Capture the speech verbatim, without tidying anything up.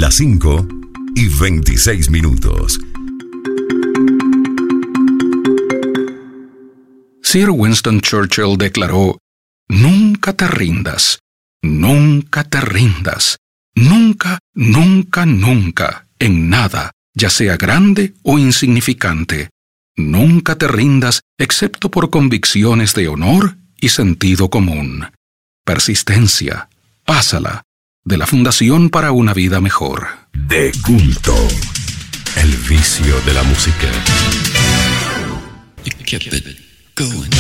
Las cinco y veintiséis minutos. Sir Winston Churchill declaró: nunca te rindas, nunca te rindas, nunca, nunca, nunca, en nada, ya sea grande o insignificante. Nunca te rindas excepto por convicciones de honor y sentido común. Persistencia, pásala, de la Fundación para una Vida Mejor. De culto, el vicio de la música. You kept it going.